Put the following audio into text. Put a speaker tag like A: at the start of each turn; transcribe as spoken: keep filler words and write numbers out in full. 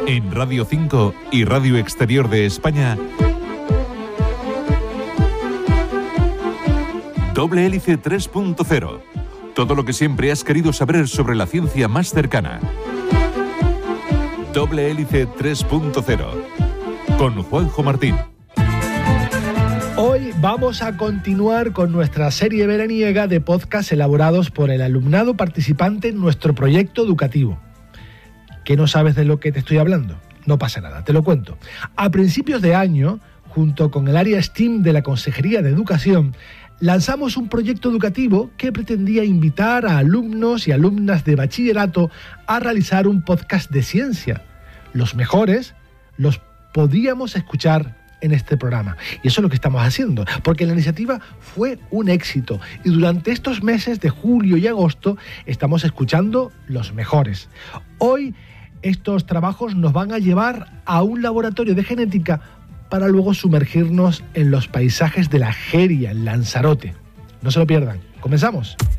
A: En Radio cinco y Radio Exterior de España, Doble Hélice tres punto cero. Todo lo que siempre has querido saber sobre la ciencia más cercana. Doble Hélice tres punto cero. Con Juanjo Martín.
B: Hoy vamos a continuar con nuestra serie veraniega de podcasts elaborados por el alumnado participante en nuestro proyecto educativo. ¿Que no sabes de lo que te estoy hablando? No pasa nada, te lo cuento. A principios de año, junto con el área STEAM de la Consejería de Educación, lanzamos un proyecto educativo que pretendía invitar a alumnos y alumnas de bachillerato a realizar un podcast de ciencia. Los mejores los podíamos escuchar en este programa. Y eso es lo que estamos haciendo, porque la iniciativa fue un éxito y durante estos meses de julio y agosto estamos escuchando los mejores. Hoy estos trabajos nos van a llevar a un laboratorio de genética para luego sumergirnos en los paisajes de la Jeria, en Lanzarote. No se lo pierdan. ¡Comenzamos!